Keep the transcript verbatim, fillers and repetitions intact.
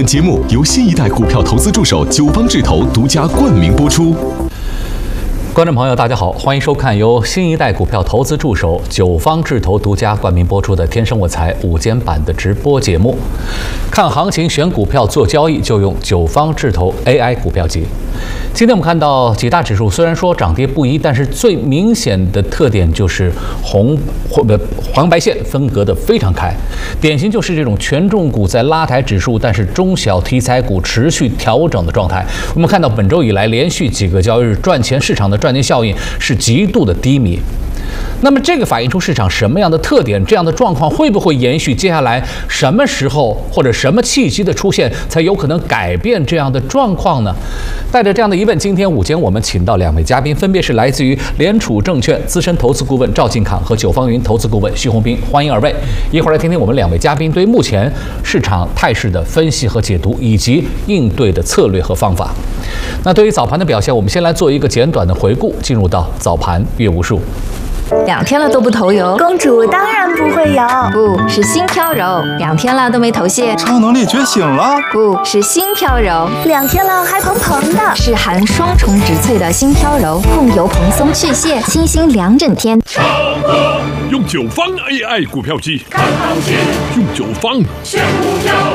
本节目由新一代股票投资助手九方智投独家冠名播出。 观众朋友，大家好，欢迎收看由新一代股票投资助手九方智投独家冠名播出的《天生我材》午间版的直播节目。看行情、选股票、做交易，就用九方智投 A I 股票机。今天我们看到几大指数虽然说涨跌不一，但是最明显的特点就是红或不黄白线分隔的非常开，典型就是这种权重股在拉抬指数，但是中小题材股持续调整的状态。我们看到本周以来连续几个交易日赚钱市场的赚钱效应是极度的低迷。那么这个反映出市场什么样的特点？这样的状况会不会延续？接下来什么时候或者什么契机的出现才有可能改变这样的状况呢？带着这样的疑问，今天午间我们请到两位嘉宾，分别是来自于联储证券资深投资顾问赵进康和九方云投资顾问徐宏斌，欢迎二位。一会儿来听听我们两位嘉宾对目前市场态势的分析和解读，以及应对的策略和方法。那对于早盘的表现，我们先来做一个简短的回顾，进入到早盘阅无术。 两天了都不投油， 公主当然不会有， 不是心飘柔。两天了都没头屑， 超能力觉醒了， 不是心飘柔。 两天了还蓬蓬的， 是含双重植萃的心飘柔，控油蓬松去屑，清新两整天。 超哥用九方 A I 股票机看行情，用九方选股票。